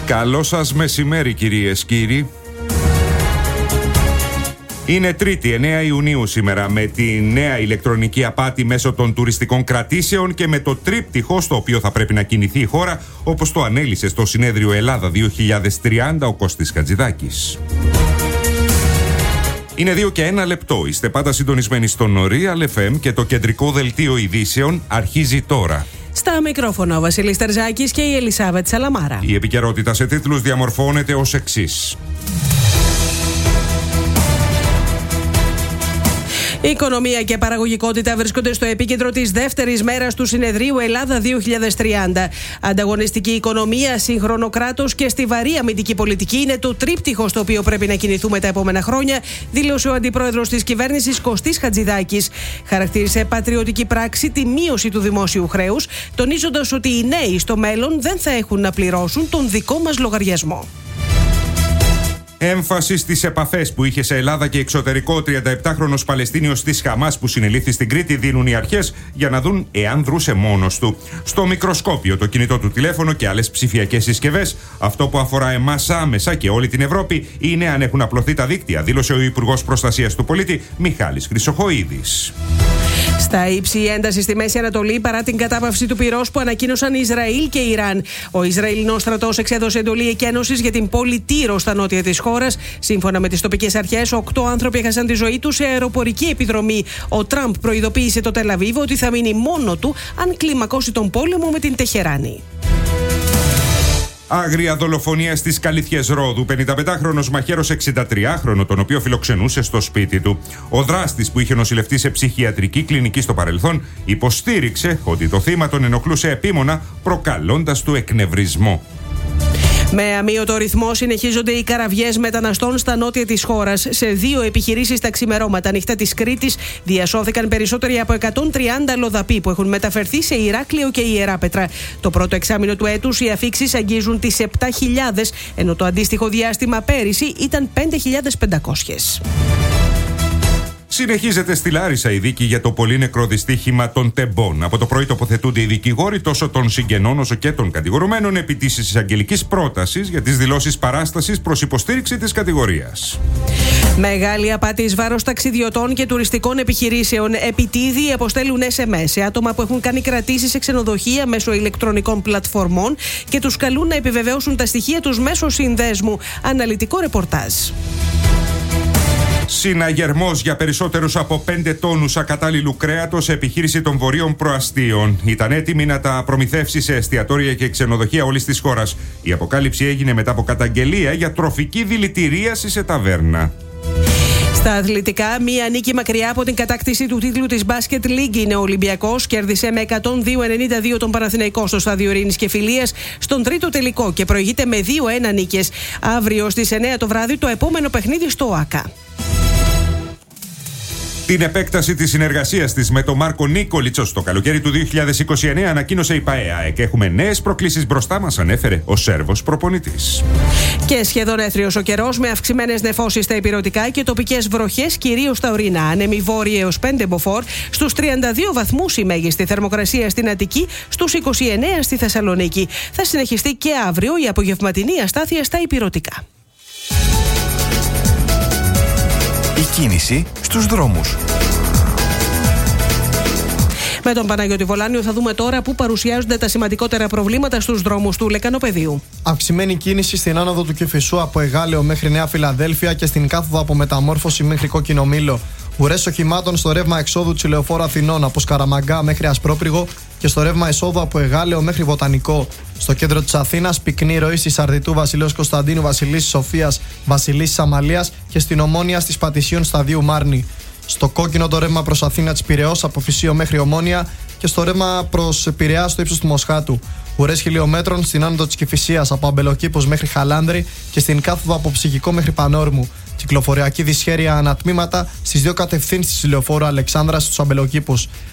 Καλό σας μεσημέρι, κυρίες, κύριοι. Είναι Τρίτη, 9 Ιουνίου σήμερα, με τη νέα ηλεκτρονική απάτη μέσω των τουριστικών κρατήσεων και με το τρίπτυχο στο οποίο θα πρέπει να κινηθεί η χώρα, όπως το ανέλησε στο συνέδριο Ελλάδα 2030 ο Κώστης Χατζηδάκης. Είναι 2 και 1 λεπτό. Είστε πάντα συντονισμένοι στον Real FM και το κεντρικό δελτίο ειδήσεων αρχίζει τώρα. Στα μικρόφωνα ο Βασίλης Τερζάκης και η Ελισάβετ Σαλαμάρα. Η επικαιρότητα σε τίτλους διαμορφώνεται ως εξής. Η οικονομία και παραγωγικότητα βρίσκονται στο επίκεντρο της δεύτερης μέρας του συνεδρίου Ελλάδα 2030. Ανταγωνιστική οικονομία, σύγχρονο κράτος και στιβαρή αμυντική πολιτική είναι το τρίπτυχο στο οποίο πρέπει να κινηθούμε τα επόμενα χρόνια, δήλωσε ο αντιπρόεδρος της κυβέρνησης Κωστής Χατζηδάκης. Χαρακτήρισε πατριωτική πράξη τη μείωση του δημόσιου χρέους, τονίζοντας ότι οι νέοι στο μέλλον δεν θα έχουν να πληρώσουν τον δικό μας λογαριασμό. Έμφαση στις επαφές που είχε σε Ελλάδα και εξωτερικό ο 37χρονος Παλαιστίνιος της Χαμάς που συνελήφθη στην Κρήτη δίνουν οι αρχές για να δουν εάν δρούσε μόνος του. Στο μικροσκόπιο, το κινητό του τηλέφωνο και άλλες ψηφιακές συσκευές. Αυτό που αφορά εμάς άμεσα και όλη την Ευρώπη είναι αν έχουν απλωθεί τα δίκτυα, δήλωσε ο Υπουργός Προστασίας του Πολίτη Μιχάλης Χρυσοχοΐδης. Στα ύψη η ένταση στη Μέση Ανατολή παρά την κατάπαυση του πυρός που ανακοίνωσαν Ισραήλ και Ιράν. Ο Ισραηλινός στρατός εξέδωσε εντολή εκένωσης για την πόλη Τύρο στα νότια της χώρας. Σύμφωνα με τις τοπικές αρχές, 8 άνθρωποι έχασαν τη ζωή τους σε αεροπορική επιδρομή. Ο Τραμπ προειδοποίησε το Τελ Αβίβ ότι θα μείνει μόνο του αν κλιμακώσει τον πόλεμο με την Τεχεράνη. Άγρια δολοφονία στις Καλυθιές Ρόδου. 55χρονος μαχαίρος 63χρονο, τον οποίο φιλοξενούσε στο σπίτι του. Ο δράστης, που είχε νοσηλευτεί σε ψυχιατρική κλινική στο παρελθόν, υποστήριξε ότι το θύμα τον ενοχλούσε επίμονα, προκαλώντας του εκνευρισμό. Με αμύωτο ρυθμό συνεχίζονται οι καραβιές μεταναστών στα νότια της χώρας. Σε 2 επιχειρήσεις τα ξημερώματα ανοιχτά της Κρήτης διασώθηκαν περισσότεροι από 130 λοδαποί που έχουν μεταφερθεί σε Ηράκλειο και Ιεράπετρα. Το πρώτο εξάμηνο του έτους οι αφίξεις αγγίζουν τις 7.000, ενώ το αντίστοιχο διάστημα πέρυσι ήταν 5.500. Συνεχίζεται στη Λάρισα η δίκη για το πολύ νεκρό δυστύχημα των τεμπών. Από το πρωί τοποθετούνται οι δικηγόροι τόσο των συγγενών όσο και των κατηγορουμένων επί της εισαγγελικής πρότασης για τις δηλώσεις παράστασης προς υποστήριξη της κατηγορίας. Μεγάλη απάτη εις βάρος ταξιδιωτών και τουριστικών επιχειρήσεων. Επιτίδιοι αποστέλουν SMS σε άτομα που έχουν κάνει κρατήσεις σε ξενοδοχεία μέσω ηλεκτρονικών πλατφορμών και τους καλούν να επιβεβαιώσουν τα στοιχεία τους μέσω συνδέσμου. Αναλυτικό ρεπορτάζ. Συναγερμός για περισσότερους από 5 τόνους ακατάλληλου κρέατος σε επιχείρηση των Βορείων Προαστίων. Ήταν έτοιμη να τα προμηθεύσει σε εστιατόρια και ξενοδοχεία όλης της χώρας. Η αποκάλυψη έγινε μετά από καταγγελία για τροφική δηλητηρίαση σε ταβέρνα. Στα αθλητικά, μία νίκη μακριά από την κατάκτηση του τίτλου της Basket League είναι ο Ολυμπιακός. Κέρδισε με 102-92 τον Παναθηναϊκό στο στάδιο Ειρήνης και Φιλίας στον τρίτο τελικό και προηγείται με 2-1 νίκες. Αύριο στις 9 το βράδυ το επόμενο παιχνίδι στο ΟΑΚΑ. Την επέκταση της συνεργασίας της με τον Μάρκο Νίκολιτσο στο καλοκαίρι του 2029 ανακοίνωσε η ΠΑΕΑ και έχουμε νέες προκλήσεις μπροστά μας, ανέφερε ο Σέρβος προπονητής. Και σχεδόν έθριος ο καιρός με αυξημένες νεφώσεις στα ηπειρωτικά και τοπικές βροχές κυρίως στα ορεινά. Άνεμοι βόρειοι έως 5 μποφόρ, στους 32 βαθμούς η μέγιστη θερμοκρασία στην Αττική, στους 29 στη Θεσσαλονίκη. Θα συνεχιστεί και αύριο η απογευματινή αστάθεια στα ηπειρωτικά. Η κίνηση στους δρόμους. Με τον Παναγιώτη Βολάνιο θα δούμε τώρα πού παρουσιάζονται τα σημαντικότερα προβλήματα στους δρόμους του Λεκανοπεδίου. Αυξημένη κίνηση στην άνοδο του Κηφισού από Εγάλεο μέχρι Νέα Φιλαδέλφια και στην κάθοδο από Μεταμόρφωση μέχρι Κόκκινο Μήλο. Ουρές οχημάτων στο ρεύμα εξόδου της Λεωφόρου Αθηνών από Σκαραμαγκά μέχρι Ασπρόπριγο και στο ρεύμα εσόδου από Εγάλεο μέχρι Βοτανικό. Στο κέντρο της Αθήνας, πυκνή ροή στη Σαρδιτού Βασιλέως Κωνσταντίνου, Βασιλίσσης Σοφίας, Βασιλίσσης Αμαλίας και στην Ομόνια στις Πατησίων Σταδίου Μάρνη. Στο κόκκινο το ρεύμα προς Αθήνα της Πειραιώς από Φυσίο μέχρι Ομόνια και στο ρεύμα προς Πειραιά στο ύψος του Μοσχάτου. Ουρές χιλιόμετρων στην άνοδο της Κηφισίας από Αμπελοκήπος μέχρι Χαλάνδρη και στην κάθοδο από Ψυχικό μέχρι Πανόρμου. Κυκλοφοριακή δυσχέρεια ανατμήματα στις 2 κατευθύνσεις της Λεωφόρου Αλεξάνδρας στους Αμπελοκήπους.